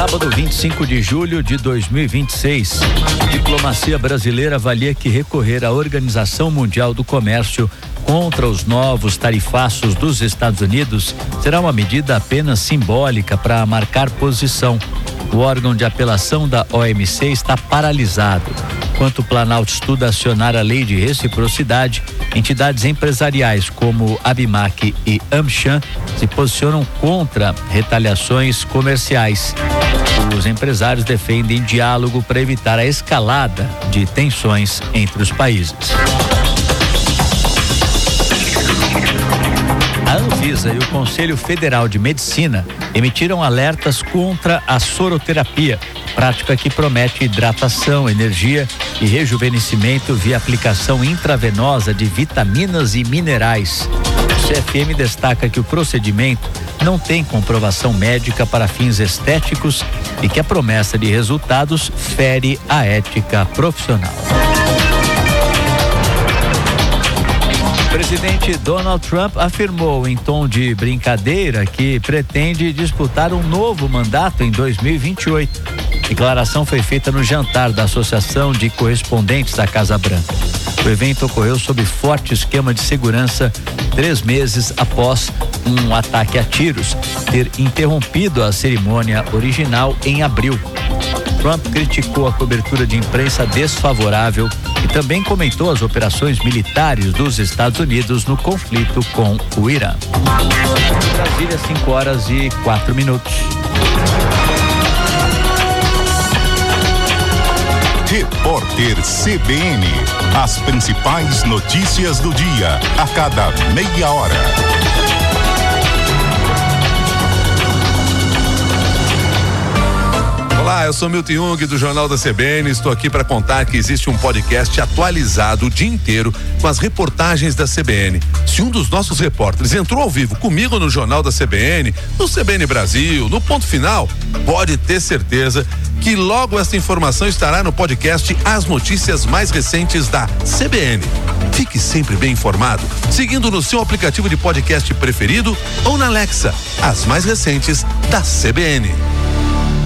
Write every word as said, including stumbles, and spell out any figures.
Sábado, vinte e cinco de julho de dois mil e vinte e seis. Diplomacia brasileira avalia que recorrer à Organização Mundial do Comércio contra os novos tarifaços dos Estados Unidos será uma medida apenas simbólica para marcar posição. O órgão de apelação da O M C está paralisado. Enquanto o Planalto estuda acionar a lei de reciprocidade, entidades empresariais como Abimac e AmCham se posicionam contra retaliações comerciais. Os empresários defendem diálogo para evitar a escalada de tensões entre os países. A Anvisa e o Conselho Federal de Medicina emitiram alertas contra a soroterapia, prática que promete hidratação, energia e rejuvenescimento via aplicação intravenosa de vitaminas e minerais. O C F M destaca que o procedimento não tem comprovação médica para fins estéticos e que a promessa de resultados fere a ética profissional. O presidente Donald Trump afirmou em tom de brincadeira que pretende disputar um novo mandato em dois mil e vinte e oito. A declaração foi feita no jantar da Associação de Correspondentes da Casa Branca. O evento ocorreu sob forte esquema de segurança, três meses após um ataque a tiros ter interrompido a cerimônia original em abril. Trump criticou a cobertura de imprensa desfavorável e também comentou as operações militares dos Estados Unidos no conflito com o Irã. Brasília, cinco horas e quatro minutos. Repórter C B N. As principais notícias do dia, a cada meia hora. Olá, eu sou Milton Jung do Jornal da C B N. Estou aqui para contar que existe um podcast atualizado o dia inteiro com as reportagens da C B N. Se um dos nossos repórteres entrou ao vivo comigo no Jornal da C B N, no C B N Brasil, no Ponto Final, pode ter certeza que logo essa informação estará no podcast As Notícias Mais Recentes da C B N. Fique sempre bem informado, seguindo no seu aplicativo de podcast preferido ou na Alexa, as mais recentes da C B N.